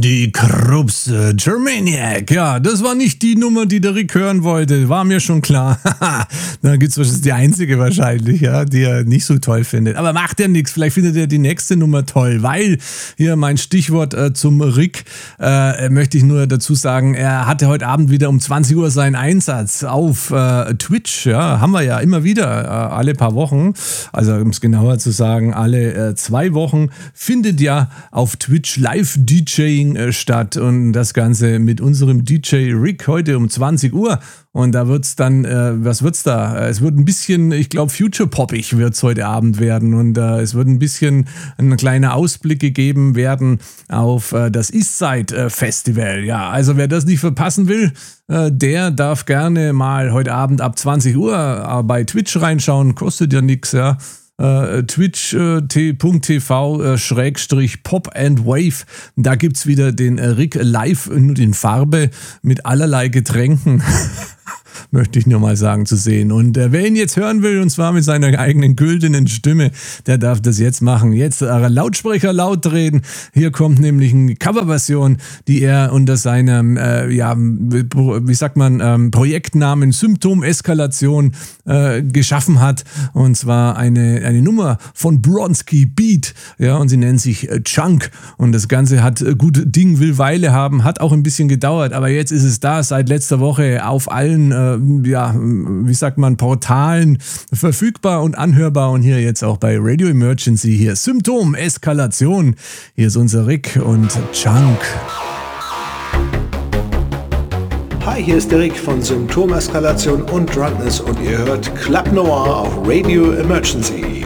Die Krups Germaniac. Ja, das war nicht die Nummer, die der Rick hören wollte. War mir schon klar. Da gibt's die einzige wahrscheinlich, ja, die er nicht so toll findet. Aber macht ja nichts. Vielleicht findet er die nächste Nummer toll, weil hier mein Stichwort zum Rick möchte ich nur dazu sagen, er hatte heute Abend wieder um 20 Uhr seinen Einsatz auf Twitch. Ja, haben wir ja immer wieder alle paar Wochen. Also um es genauer zu sagen, alle 2 Wochen findet ja auf Twitch Live-DJing statt und das Ganze mit unserem DJ Rick heute um 20 Uhr. Und da wird's dann, was wird's da? Es wird ein bisschen, ich glaube, future-poppig wird's heute Abend werden. Und es wird ein bisschen ein kleiner Ausblick gegeben werden auf das Eastside Festival. Ja, also wer das nicht verpassen will, der darf gerne mal heute Abend ab 20 Uhr bei Twitch reinschauen. Kostet ja nichts, ja. twitch.tv/Pop and Wave. Da gibt's wieder den Rick live nur in Farbe mit allerlei Getränken. Möchte ich nur mal sagen, zu sehen. Und wer ihn jetzt hören will, und zwar mit seiner eigenen güldenen Stimme, der darf das jetzt machen. Jetzt Lautsprecher laut drehen. Hier kommt nämlich eine Coverversion, die er unter seinem, Projektnamen Symptom-Eskalation geschaffen hat. Und zwar eine Nummer von Bronski Beat. Ja, und sie nennt sich Chunk. Und das Ganze hat gut Ding, will Weile haben, hat auch ein bisschen gedauert. Aber jetzt ist es da, seit letzter Woche auf allen Portalen verfügbar und anhörbar und hier jetzt auch bei Radio Emergency hier Symptom, Eskalation. Hier ist unser Rick und Chunk. Hi, hier ist der Rick von Symptom, Eskalation und Drunkness und ihr hört Club Noir auf Radio Emergency.